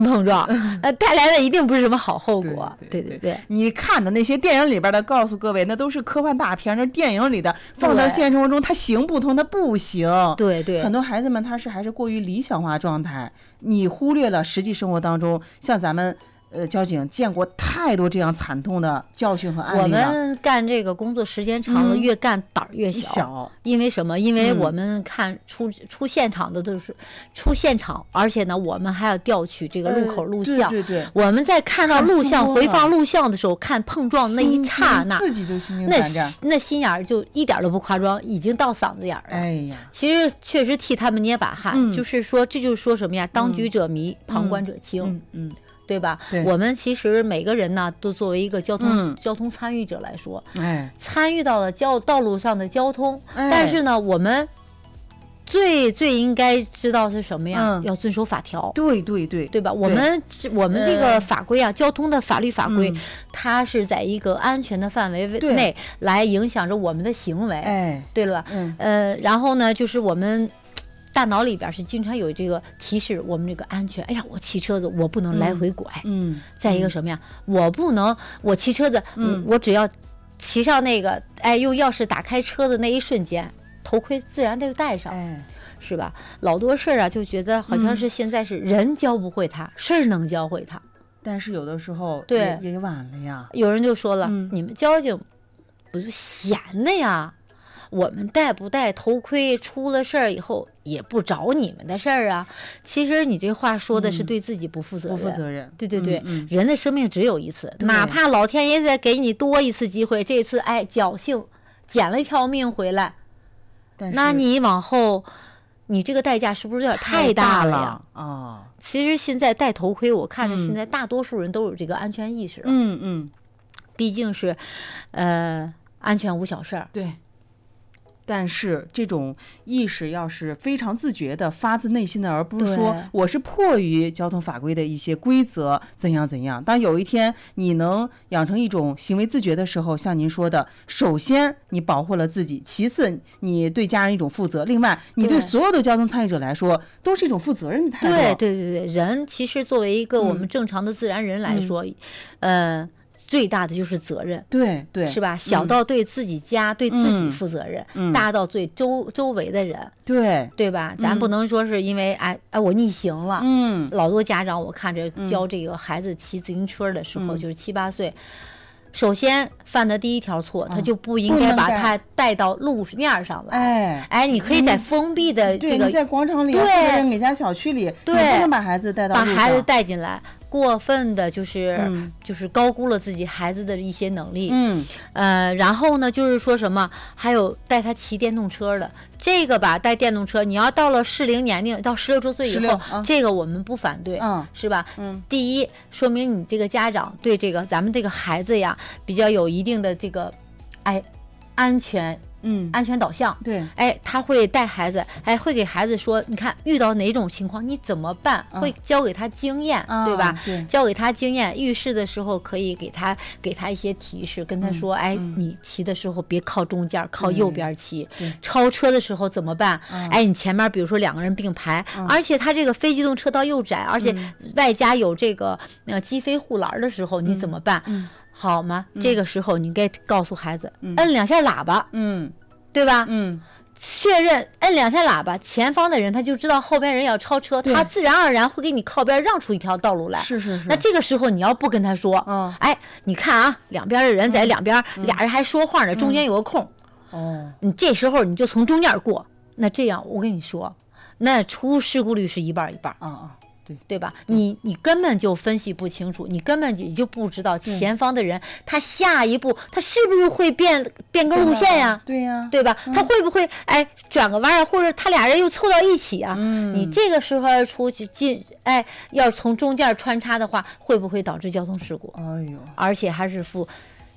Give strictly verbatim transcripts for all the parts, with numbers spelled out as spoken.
碰撞，呃，带来的一定不是什么好后果。对对 对, 对, 对， 你看的那些电影里边的，告诉各位，那都是科幻大片，那电影里的，放到现实生活中，它行不通，它不行。 对对， 很多孩子们他是还是过于理想化状态，你忽略了实际生活当中，像咱们。呃，交警见过太多这样惨痛的教训和案例了。 我们干这个工作时间长了， 嗯、 越干胆儿越小。 小， 因为什么？因为我们看出、嗯、出现场的都是出现场，而且呢，我们还要调取这个路口录像。呃、 对对对。 我们在看到录像回放录像的时候，看碰撞那一刹那， 自己就心惊胆战。 那那心眼儿就一点都不夸张，已经到嗓子眼儿了。 哎呀， 其实确实替他们捏把汗， 嗯、 就是说，这就是说什么呀？当局者迷，嗯、旁观者清。 嗯。嗯嗯对吧？ 对， 我们其实每个人呢，都作为一个交通、嗯、交通参与者来说， 哎， 参与到了交道路上的交通，哎、但是呢，我们最最应该知道是什么呀？嗯、要遵守法条。 对对对， 对吧？我们我们这个法规啊，嗯、交通的法律法规，嗯、它是在一个安全的范围内来影响着我们的行为， 哎， 对了吧？ 嗯， 呃，然后呢，就是我们。大脑里边是经常有这个提示我们这个安全。哎呀，我骑车子我不能来回拐。 嗯。 再一个什么呀？嗯、我不能，我骑车子，嗯，我只要骑上那个，哎，用钥匙打开车的那一瞬间，头盔自然就戴上， 哎， 是吧？老多事儿啊，就觉得好像是现在是人教不会他，嗯、事儿能教会他。 但是有的时候对也晚了呀。 有人就说了， 嗯、 你们交警不是闲的呀？我们戴不戴头盔，出了事儿以后也不找你们的事儿啊。其实你这话说的是对自己不负责任， 嗯、不负责任。 对对对， 嗯嗯、 人的生命只有一次，哪怕老天爷再给你多一次机会，这次哎侥幸捡了一条命回来，那你往后你这个代价是不是有点太大了呀？ 啊、哦， 其实现在戴头盔，我看着现在大多数人都有这个安全意识了。 嗯嗯， 毕竟是，呃，安全无小事儿。 对。但是这种意识要是非常自觉的，发自内心的，而不是说我是迫于交通法规的一些规则怎样怎样。当有一天你能养成一种行为自觉的时候，像您说的，首先你保护了自己，其次你对家人一种负责，另外你对所有的交通参与者来说都是一种负责任的态度。 对对对对，人其实作为一个我们正常的自然人来说，嗯。呃最大的就是责任， 对对， 是吧？小到对自己家、嗯、对自己负责任， 嗯、 大到对周周围的人， 对对吧？咱不能说是因为、嗯、哎哎我逆行了， 嗯， 老多家长我看着教这个孩子骑自行车的时候，嗯、就是七八岁。首先犯的第一条错，他就不应该把他带到路面上来。 哎哎，你可以在封闭的这个， 对，在广场里或者哪家小区里， 对， 你不能把孩子带到路上， 把孩子带进来。过分的就是、 嗯、 就是高估了自己孩子的一些能力， 嗯， 呃，然后呢，就是说什么，还有带他骑电动车的，这个吧，带电动车，你要到了适龄年龄，到十六周岁以后， 嗯、 这个我们不反对， 嗯， 是吧？ 嗯， 第一，说明你这个家长对这个咱们这个孩子呀，比较有一定的这个，哎，安全。 嗯， 安全导向， 对， 哎，他会带孩子，哎，会给孩子说，你看遇到哪种情况你怎么办， 嗯、 会教给他经验， 嗯、 对吧？ 对， 教给他经验，遇事的时候可以给他给他一些提示，跟他说， 嗯、 哎， 嗯、 你骑的时候别靠中间，靠右边骑，超车的时候怎么办？ 嗯、 哎，你前面比如说两个人并排， 嗯、 而且他这个非机动车道又窄，而且外加有这个呃击飞护栏的时候，你怎么办？ 嗯、 好吗？ 嗯、 这个时候你该告诉孩子， 嗯、 摁两下喇叭， 嗯。 对吧？ 嗯， 确认摁两下喇叭，前方的人他就知道后边人要超车，他自然而然会给你靠边让出一条道路来。 是是是。 那这个时候你要不跟他说， 嗯， 哎，你看啊，两边的人在两边， 嗯、 俩人还说话呢， 嗯、 中间有个空， 哦， 你这时候你就从中间过，那这样我跟你说，那出事故率是一半一半。 啊啊。对对吧？你你根本就分析不清楚，你根本就就不知道前方的人他下一步他是不是会变变个路线呀？ 对呀， 对吧？ 嗯、 他会不会哎转个弯啊？或者他俩人又凑到一起啊？ 嗯， 你这个时候出去进哎，要从中间穿插的话，会不会导致交通事故？ 哎呦， 而且还是负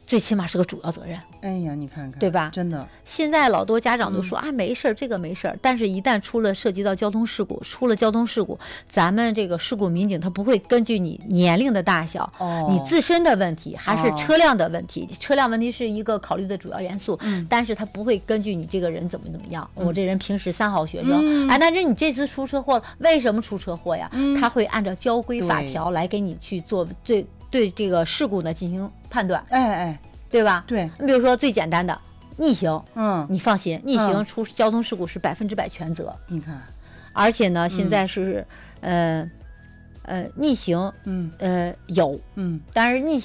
最起码是个主要责任。 哎呀，你看看， 对吧？ 真的， 现在老多家长都说、 嗯、 啊，没事儿，这个没事儿。但是，一旦出了涉及到交通事故，出了交通事故，咱们这个事故民警他不会根据你年龄的大小、 哦、 你自身的问题，还是车辆的问题。哦、车辆问题是一个考虑的主要元素， 嗯、 但是他不会根据你这个人怎么怎么样。嗯、我这人平时三好学生， 嗯、 哎，但是你这次出车祸了，为什么出车祸呀？ 嗯、 他会按照交规法条来给你去做对对这个事故呢进行判断。 哎哎， 对吧？ 对， 你比如说最简单的。逆行， 嗯， 你放心，逆行出交通事故是百分之百全责。 你看， 而且呢，现在是，呃，呃，逆行， 嗯， 呃，有， 嗯， 但是逆行。